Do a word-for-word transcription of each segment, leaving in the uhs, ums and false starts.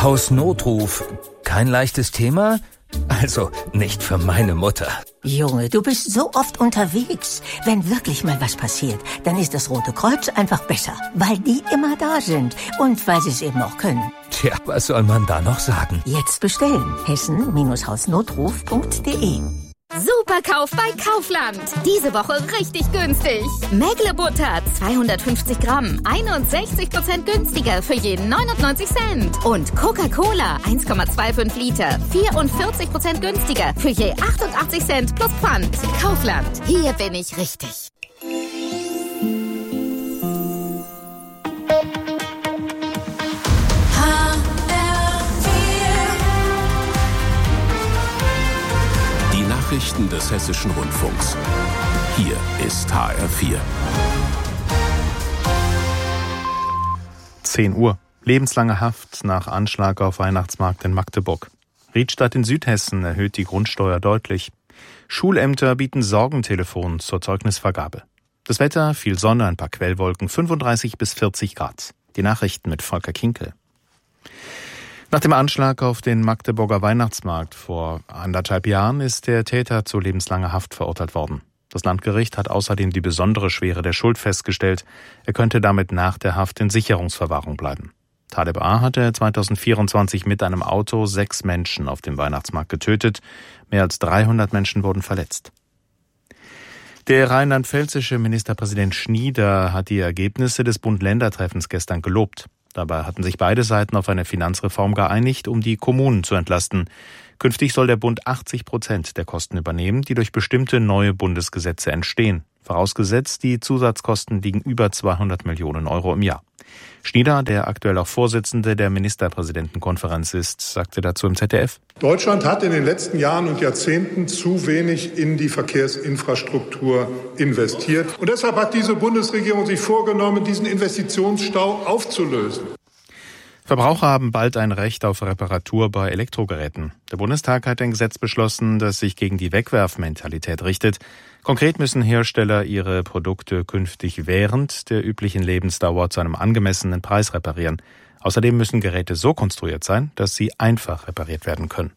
Hausnotruf. Kein leichtes Thema? Also, nicht für meine Mutter. Junge, du bist so oft unterwegs. Wenn wirklich mal was passiert, dann ist das Rote Kreuz einfach besser. Weil die immer da sind. Und weil sie es eben auch können. Tja, was soll man da noch sagen? Jetzt bestellen. Hessen Hausnotruf punkt de. Superkauf bei Kaufland. Diese Woche richtig günstig. Mägle-Butter zweihundertfünfzig Gramm, einundsechzig Prozent günstiger für jeden neunundneunzig Cent. Und Coca-Cola eins Komma fünfundzwanzig Liter, vierundvierzig Prozent günstiger für je achtundachtzig Cent plus Pfand. Kaufland, hier bin ich richtig. Nachrichten des Hessischen Rundfunks. Hier ist H R vier. zehn Uhr. Lebenslange Haft nach Anschlag auf Weihnachtsmarkt in Magdeburg. Riedstadt in Südhessen erhöht die Grundsteuer deutlich. Schulämter bieten Sorgentelefon zur Zeugnisvergabe. Das Wetter, viel Sonne, ein paar Quellwolken, fünfunddreißig bis vierzig Grad. Die Nachrichten mit Volker Kinkel. Nach dem Anschlag auf den Magdeburger Weihnachtsmarkt vor anderthalb Jahren ist der Täter zu lebenslanger Haft verurteilt worden. Das Landgericht hat außerdem die besondere Schwere der Schuld festgestellt. Er könnte damit nach der Haft in Sicherungsverwahrung bleiben. Taleb A. hatte zweitausendvierundzwanzig mit einem Auto sechs Menschen auf dem Weihnachtsmarkt getötet. Mehr als dreihundert Menschen wurden verletzt. Der rheinland-pfälzische Ministerpräsident Schnieder hat die Ergebnisse des Bund-Länder-Treffens gestern gelobt. Dabei hatten sich beide Seiten auf eine Finanzreform geeinigt, um die Kommunen zu entlasten. Künftig soll der Bund achtzig Prozent der Kosten übernehmen, die durch bestimmte neue Bundesgesetze entstehen. Vorausgesetzt, die Zusatzkosten liegen über zweihundert Millionen Euro im Jahr. Schnieder, der aktuell auch Vorsitzende der Ministerpräsidentenkonferenz ist, sagte dazu im Z D F: Deutschland hat in den letzten Jahren und Jahrzehnten zu wenig in die Verkehrsinfrastruktur investiert. Und deshalb hat diese Bundesregierung sich vorgenommen, diesen Investitionsstau aufzulösen. Verbraucher haben bald ein Recht auf Reparatur bei Elektrogeräten. Der Bundestag hat ein Gesetz beschlossen, das sich gegen die Wegwerfmentalität richtet. Konkret müssen Hersteller ihre Produkte künftig während der üblichen Lebensdauer zu einem angemessenen Preis reparieren. Außerdem müssen Geräte so konstruiert sein, dass sie einfach repariert werden können.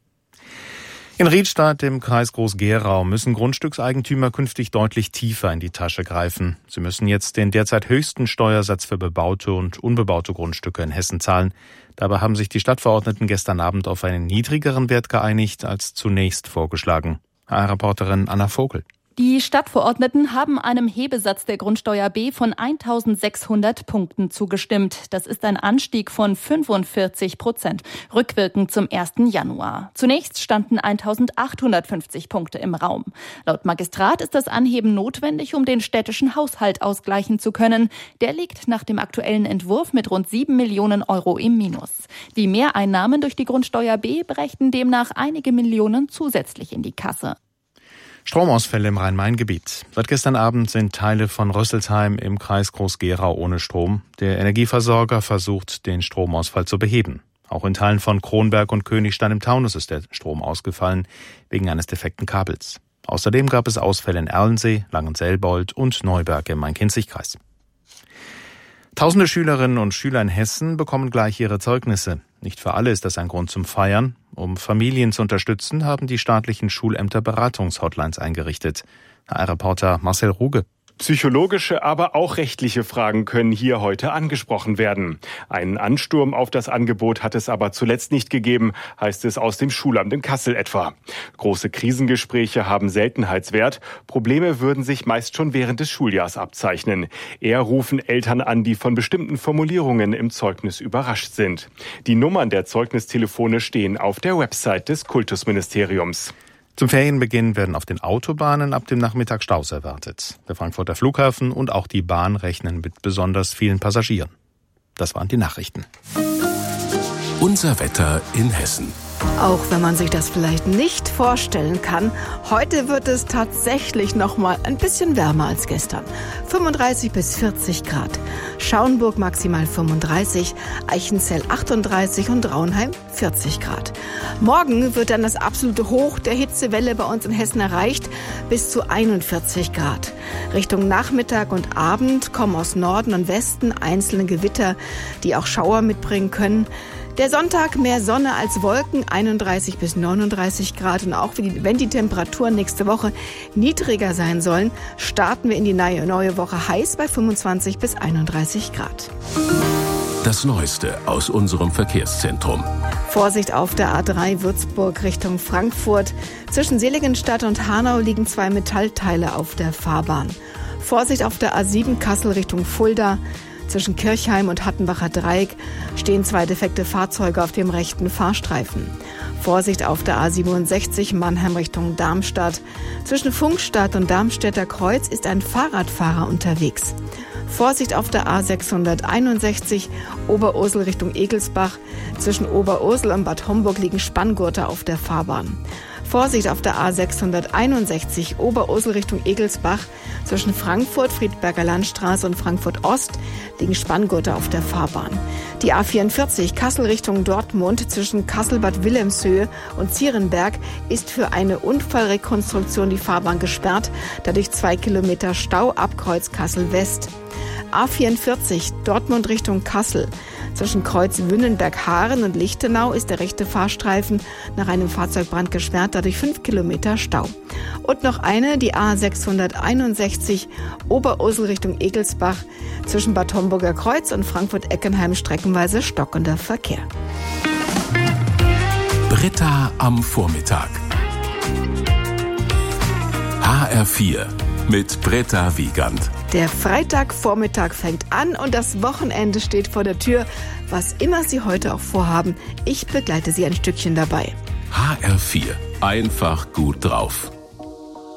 In Riedstadt im Kreis Groß-Gerau müssen Grundstückseigentümer künftig deutlich tiefer in die Tasche greifen. Sie müssen jetzt den derzeit höchsten Steuersatz für bebaute und unbebaute Grundstücke in Hessen zahlen. Dabei haben sich die Stadtverordneten gestern Abend auf einen niedrigeren Wert geeinigt als zunächst vorgeschlagen. H R-Reporterin Anna Vogel. Die Stadtverordneten haben einem Hebesatz der Grundsteuer B von eintausendsechshundert Punkten zugestimmt. Das ist ein Anstieg von fünfundvierzig Prozent, rückwirkend zum ersten Januar. Zunächst standen eintausendachthundertfünfzig Punkte im Raum. Laut Magistrat ist das Anheben notwendig, um den städtischen Haushalt ausgleichen zu können. Der liegt nach dem aktuellen Entwurf mit rund sieben Millionen Euro im Minus. Die Mehreinnahmen durch die Grundsteuer B brächten demnach einige Millionen zusätzlich in die Kasse. Stromausfälle im Rhein-Main-Gebiet. Seit gestern Abend sind Teile von Rüsselsheim im Kreis Groß-Gerau ohne Strom. Der Energieversorger versucht, den Stromausfall zu beheben. Auch in Teilen von Kronberg und Königstein im Taunus ist der Strom ausgefallen, wegen eines defekten Kabels. Außerdem gab es Ausfälle in Erlensee, Langenselbold und Neuberg im Main-Kinzig-Kreis. Tausende Schülerinnen und Schüler in Hessen bekommen gleich ihre Zeugnisse. Nicht für alle ist das ein Grund zum Feiern. Um Familien zu unterstützen, haben die staatlichen Schulämter Beratungshotlines eingerichtet. H R-Reporter Marcel Ruge. Psychologische, aber auch rechtliche Fragen können hier heute angesprochen werden. Einen Ansturm auf das Angebot hat es aber zuletzt nicht gegeben, heißt es aus dem Schulamt in Kassel etwa. Große Krisengespräche haben Seltenheitswert. Probleme würden sich meist schon während des Schuljahrs abzeichnen. Eher rufen Eltern an, die von bestimmten Formulierungen im Zeugnis überrascht sind. Die Nummern der Zeugnistelefone stehen auf der Website des Kultusministeriums. Zum Ferienbeginn werden auf den Autobahnen ab dem Nachmittag Staus erwartet. Der Frankfurter Flughafen und auch die Bahn rechnen mit besonders vielen Passagieren. Das waren die Nachrichten. Unser Wetter in Hessen. Auch wenn man sich das vielleicht nicht vorstellen kann, heute wird es tatsächlich noch mal ein bisschen wärmer als gestern. fünfunddreißig bis vierzig Grad. Schauenburg maximal fünfunddreißig, Eichenzell achtunddreißig und Raunheim vierzig Grad. Morgen wird dann das absolute Hoch der Hitzewelle bei uns in Hessen erreicht, bis zu einundvierzig Grad. Richtung Nachmittag und Abend kommen aus Norden und Westen einzelne Gewitter, die auch Schauer mitbringen können. Der Sonntag mehr Sonne als Wolken, einunddreißig bis neununddreißig Grad. Und auch wenn die Temperaturen nächste Woche niedriger sein sollen, starten wir in die neue Woche heiß bei fünfundzwanzig bis einunddreißig Grad. Das Neueste aus unserem Verkehrszentrum. Vorsicht auf der A drei Würzburg Richtung Frankfurt. Zwischen Seligenstadt und Hanau liegen zwei Metallteile auf der Fahrbahn. Vorsicht auf der A sieben Kassel Richtung Fulda. Zwischen Kirchheim und Hattenbacher Dreieck stehen zwei defekte Fahrzeuge auf dem rechten Fahrstreifen. Vorsicht auf der A siebenundsechzig Mannheim Richtung Darmstadt. Zwischen Funkstadt und Darmstädter Kreuz ist ein Fahrradfahrer unterwegs. Vorsicht auf der A sechshunderteinundsechzig Oberursel Richtung Egelsbach. Zwischen Oberursel und Bad Homburg liegen Spanngurte auf der Fahrbahn. Vorsicht auf der A sechshunderteinundsechzig Oberursel Richtung Egelsbach. Zwischen Frankfurt, Friedberger Landstraße und Frankfurt Ost liegen Spanngurte auf der Fahrbahn. Die A vierundvierzig Kassel Richtung Dortmund zwischen Kassel-Bad Wilhelmshöhe und Zierenberg ist für eine Unfallrekonstruktion die Fahrbahn gesperrt, dadurch zwei Kilometer Stau ab Kreuz Kassel West. A vierundvierzig Dortmund Richtung Kassel. Zwischen Kreuz Wünnenberg-Haaren und Lichtenau ist der rechte Fahrstreifen nach einem Fahrzeugbrand gesperrt, dadurch fünf Kilometer Stau. Und noch eine, die A sechshunderteinundsechzig Oberursel Richtung Egelsbach. Zwischen Bad Homburger Kreuz und Frankfurt-Eckenheim streckenweise stockender Verkehr. Britta am Vormittag. H R vier mit Britta Wiegand. Der Freitagvormittag fängt an und das Wochenende steht vor der Tür. Was immer Sie heute auch vorhaben, ich begleite Sie ein Stückchen dabei. H R vier. Einfach gut drauf.